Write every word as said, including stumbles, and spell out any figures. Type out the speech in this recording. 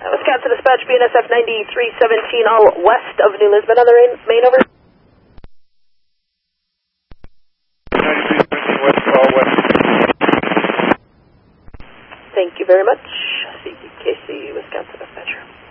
Wisconsin Dispatch, B N S F ninety-three seventeen, all west of New Lisbon on the rain, main, over. ninety-three seventeen west, all west. Thank you very much. C D K C, Wisconsin Dispatcher.